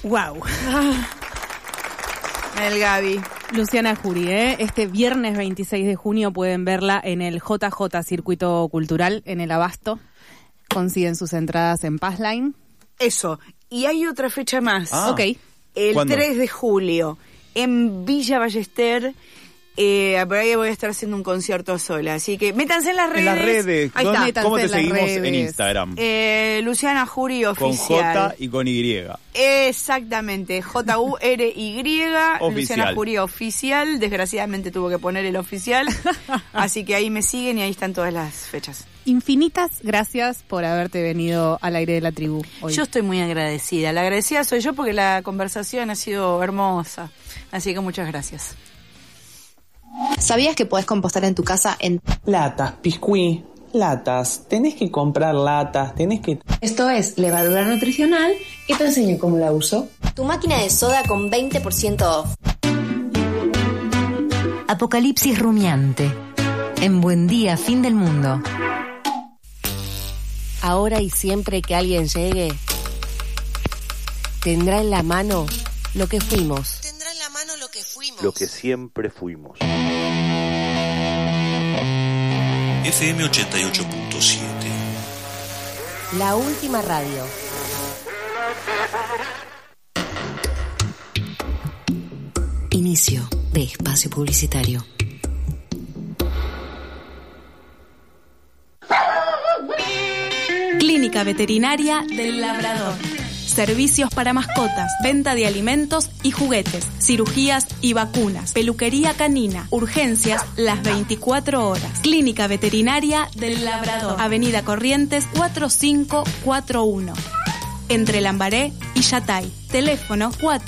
Wow. El Gaby. Luciana Jury, este viernes 26 de junio pueden verla en el JJ Circuito Cultural, en el Abasto. Consiguen sus entradas en Passline. Eso. Y hay otra fecha más. Ok. El ¿Cuándo? 3 de julio, en Villa Ballester. Por ahí voy a estar haciendo un concierto sola, así que métanse en las redes. En las redes. Ahí está. Métanse ¿Cómo te en las seguimos redes. en Instagram? Luciana Jury Con Oficial. J y con Y. Exactamente, Jury. Oficial. Luciana Jury Oficial. Desgraciadamente tuvo que poner el oficial. Así que ahí me siguen y ahí están todas las fechas. Infinitas gracias por haberte venido al aire de la tribu hoy. Yo estoy muy agradecida. La agradecida soy yo porque la conversación ha sido hermosa. Así que muchas gracias. ¿Sabías que podés compostar en tu casa en Latas, piscuí, latas. Tenés que comprar latas, tenés que... Esto es levadura nutricional y te enseño cómo la uso. tu máquina de soda con 20% off? Apocalipsis rumiante. En Buen Día, Fin del Mundo. Ahora y siempre que alguien llegue, tendrá en la mano lo que fuimos. Tendrá en la mano lo que fuimos. Lo que siempre fuimos. FM 88.7. La última radio. Inicio de espacio publicitario. Clínica Veterinaria del Labrador. Servicios para mascotas, venta de alimentos y juguetes, cirugías y vacunas, peluquería canina, urgencias las 24 horas. Clínica Veterinaria del Labrador, Avenida Corrientes 4541. Entre Lambaré y Yatay. Teléfono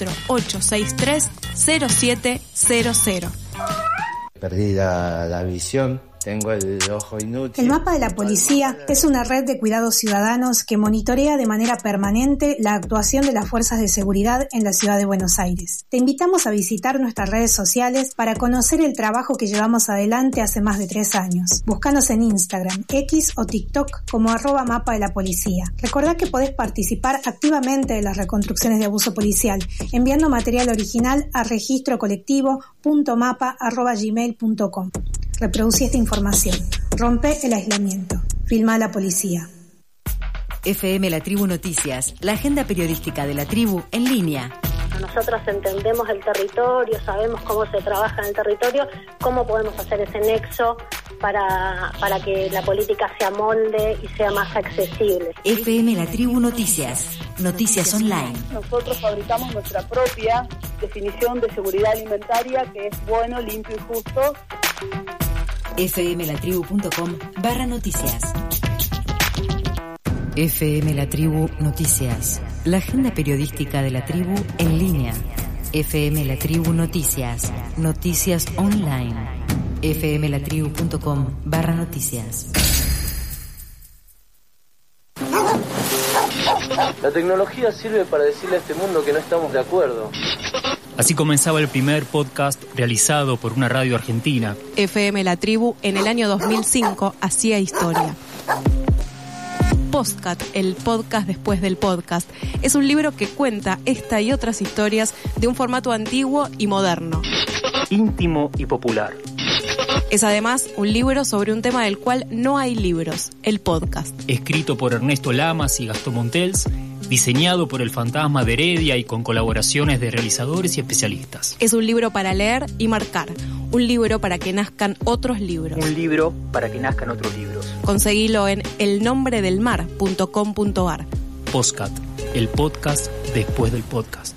4863-0700. Perdí la visión. Tengo el ojo inútil. El Mapa de la Policía es una red de cuidados ciudadanos que monitorea de manera permanente la actuación de las fuerzas de seguridad en la ciudad de Buenos Aires. Te invitamos a visitar nuestras redes sociales para conocer el trabajo que llevamos adelante hace más de 3 años. Búscanos en Instagram, X o TikTok como @Mapa de la Policía. Recordá que podés participar activamente de las reconstrucciones de abuso policial enviando material original a registrocolectivo.mapa@gmail.com. Reproducí esta información. Rompe el aislamiento. Filma a la policía. FM La Tribu Noticias, la agenda periodística de la tribu en línea. Nosotros entendemos el territorio, sabemos cómo se trabaja en el territorio, cómo podemos hacer ese nexo para que la política se amolde y sea más accesible. FM La Tribu Noticias, noticias online. Nosotros fabricamos nuestra propia definición de seguridad alimentaria, que es bueno, limpio y justo. fmlatribu.com/noticias. FM La Tribu Noticias, la agenda periodística de la tribu en línea. FM La Tribu Noticias, noticias online. fmlatribu.com/noticias. La tecnología sirve para decirle a este mundo que no estamos de acuerdo. Así comenzaba el primer podcast realizado por una radio argentina. FM La Tribu en el año 2005 hacía historia. Postcat, el podcast después del podcast, es un libro que cuenta esta y otras historias de un formato antiguo y moderno. Íntimo y popular. Es además un libro sobre un tema del cual no hay libros, el podcast. Escrito por Ernesto Lamas y Gastón Montels, diseñado por el Fantasma de Heredia y con colaboraciones de realizadores y especialistas. Es un libro para leer y marcar, un libro para que nazcan otros libros. Un libro para que nazcan otros libros. Conseguilo en elnombredelmar.com.ar. Postcat, el podcast después del podcast.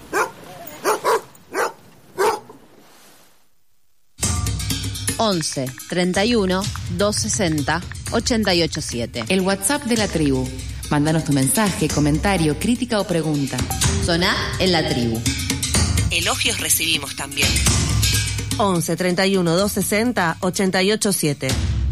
...11 31 260 887. El WhatsApp de la tribu. Mándanos tu mensaje, comentario, crítica o pregunta. Soná en la tribu. Elogios recibimos también. 11 31 260 887.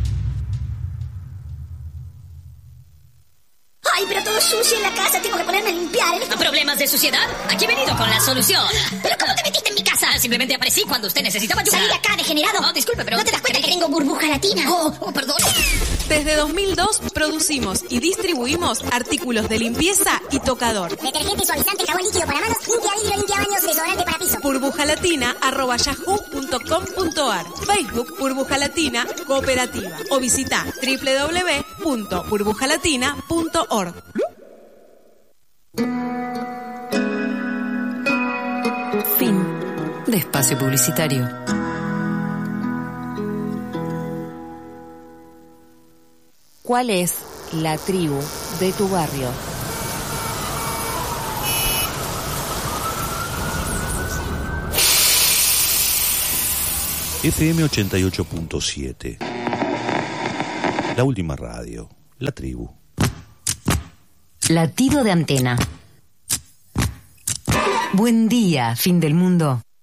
Ay, pero todo sucio en la casa, tengo que ponerme a limpiar. ¿Problemas de suciedad? Aquí he venido con la solución. ¿Pero cómo te metiste en mi casa? nada, simplemente aparecí cuando usted necesitaba ayuda. ¡Salí de acá, degenerado! No, disculpe, pero... ¿No te das cuenta que tengo burbuja latina? Oh, perdón. Desde 2002 producimos y distribuimos artículos de limpieza y tocador. Detergente, suavizante, jabón líquido para manos, limpia vidrio, limpia baños, desodorante para piso. burbujalatina@yahoo.com.ar. Facebook Burbuja Latina Cooperativa. O visita www.burbujalatina.org. Fin de espacio publicitario. ¿Cuál es la tribu de tu barrio? FM 88.7. La última radio. La tribu. Latido de antena. Buen día, fin del mundo.